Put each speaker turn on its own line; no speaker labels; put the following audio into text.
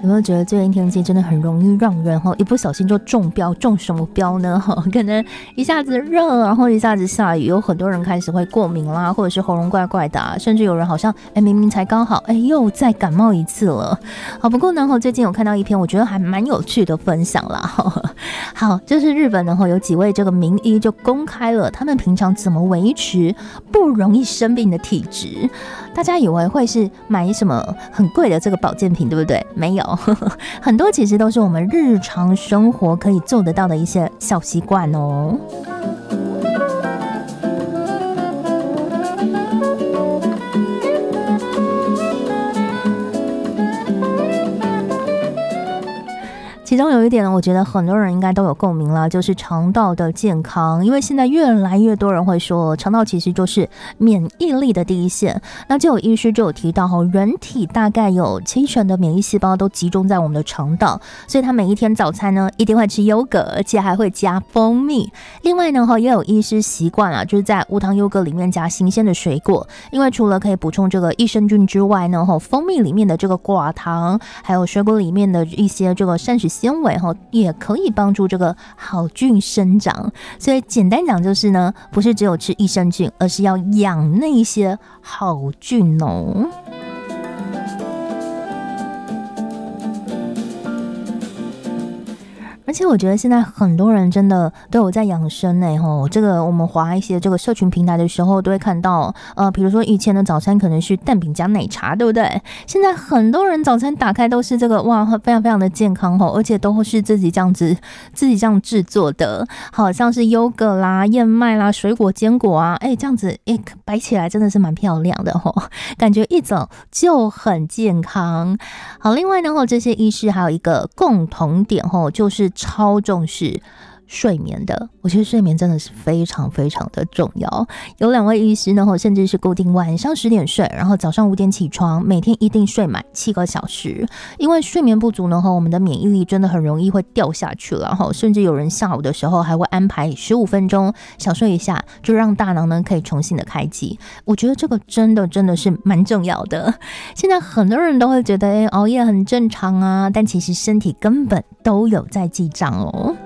有没有觉得最近天气真的很容易让人一不小心就中标？中什么标呢？可能一下子热，然后一下子下雨，有很多人开始会过敏啦，或者是喉咙怪怪的甚至有人好像明明才刚好又再感冒一次了。好，不过呢最近有看到一篇我觉得还蛮有趣的分享啦。好，就是日本呢有几位这个名医就公开了他们平常怎么维持不容易生病的体质。大家以为会是买什么很贵的这个保健品，对不对？没有，很多其实都是我们日常生活可以做得到的一些小习惯哦。其中有一点呢，我觉得很多人应该都有共鸣啦，就是肠道的健康。因为现在越来越多人会说，肠道其实就是免疫力的第一线。那就有医师就有提到人体大概有70%的免疫细胞都集中在我们的肠道，所以他每一天早餐呢一定会吃优格，而且还会加蜂蜜。另外呢也有医师习惯啊，就是在无糖优格里面加新鲜的水果，因为除了可以补充这个益生菌之外呢，蜂蜜里面的这个寡糖，还有水果里面的一些这个膳食纤维也可以帮助这个好菌生长。所以简单讲就是呢，不是只有吃益生菌，而是要养那些好菌哦。而且我觉得现在很多人真的都有在养生这个我们滑一些这个社群平台的时候都会看到比如说以前的早餐可能是蛋饼加奶茶，对不对？现在很多人早餐打开都是这个哇，非常非常的健康而且都是自己这样制作的，好像是优格啦、燕麦啦、水果坚果啊，这样子摆起来真的是蛮漂亮的感觉一走就很健康。好，另外呢这些医师还有一个共同点就是超重视睡眠的。我觉得睡眠真的是非常非常的重要。有2位医师呢甚至是固定晚上10点睡，然后早上5点起床，每天一定睡满7个小时。因为睡眠不足呢我们的免疫力真的很容易会掉下去了，甚至有人下午的时候还会安排15分钟小睡一下，就让大脑呢可以重新的开机。我觉得这个真的是蛮重要的。现在很多人都会觉得熬夜很正常啊，但其实身体根本都有在记账哦。